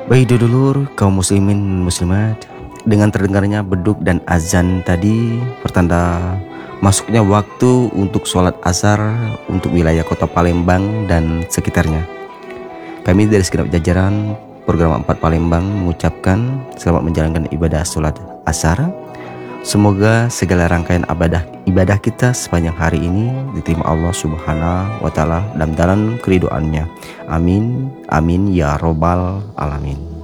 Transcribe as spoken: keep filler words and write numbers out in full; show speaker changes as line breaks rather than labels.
Baik dulur kaum muslimin muslimat, dengan terdengarnya beduk dan azan tadi pertanda masuknya waktu untuk sholat asar untuk wilayah kota Palembang dan sekitarnya. Kami dari segenap jajaran program empat Palembang mengucapkan selamat menjalankan ibadah sholat asar. Semoga segala rangkaian ibadah ibadah kita sepanjang hari ini diterima Allah Subhanahu wa Ta'ala dalam dalam keriduannya. Amin, amin ya robbal alamin.